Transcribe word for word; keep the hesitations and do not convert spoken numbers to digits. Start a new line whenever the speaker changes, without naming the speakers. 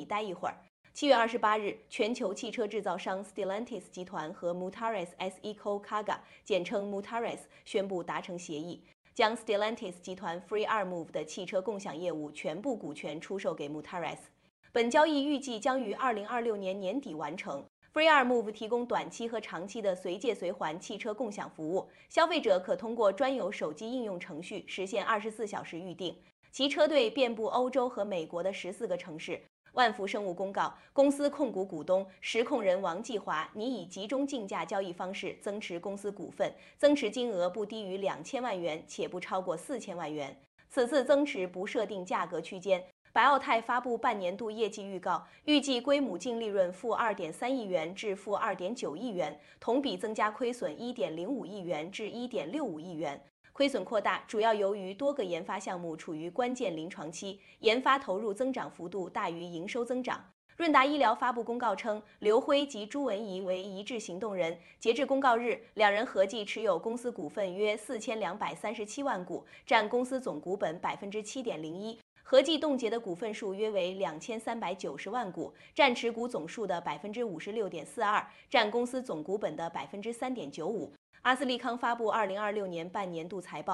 待一会儿。七月二十八日，全球汽车制造商 Stellantis 集团和 Mutares S E Co Kaga 简称 Mutares 宣布达成协议，将 Stellantis 集团 FreeRmove 的汽车共享业务全部股权出售给 Mutares。本交易预计将于二零二六年年底完成。FreeRmove 提供短期和长期的随借随还汽车共享服务，消费者可通过专有手机应用程序实现二十四小时预订。其车队遍布欧洲和美国的十四个城市。万福生物公告，公司控股股东、实控人王继华拟以集中竞价交易方式增持公司股份，增持金额不低于两千万元，且不超过四千万元。此次增持不设定价格区间。白奥泰发布半年度业绩预告，预计归母净利润负二点三亿元至负二点九亿元，同比增加亏损一点零五亿元至一点六五亿元。亏损扩大主要由于多个研发项目处于关键临床期，研发投入增长幅度大于营收增长。润达医疗发布公告称，刘辉及朱文怡为一致行动人，截至公告日，两人合计持有公司股份约四千两百三十七万股，占公司总股本百分之七点零一。合计冻结的股份数约为两千三百九十万股，占持股总数的百分之五十六点四二，占公司总股本的百分之三点九五。阿斯利康发布二零二六年半年度财报。